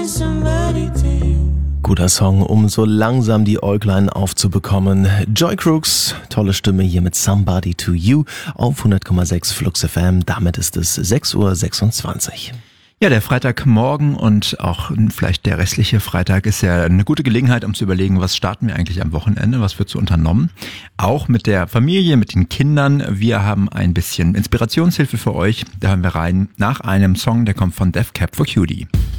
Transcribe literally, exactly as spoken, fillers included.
Guter Song, um so langsam die Äuglein aufzubekommen. Joy Crooks, tolle Stimme hier mit Somebody to You auf hundert Komma sechs Flux F M. Damit ist es sechs Uhr sechsundzwanzig. Ja, der Freitagmorgen und auch vielleicht der restliche Freitag ist ja eine gute Gelegenheit, um zu überlegen, was starten wir eigentlich am Wochenende, was wird so unternommen. Auch mit der Familie, mit den Kindern. Wir haben ein bisschen Inspirationshilfe für euch. Da hören wir rein nach einem Song, der kommt von Death Cab for Cutie.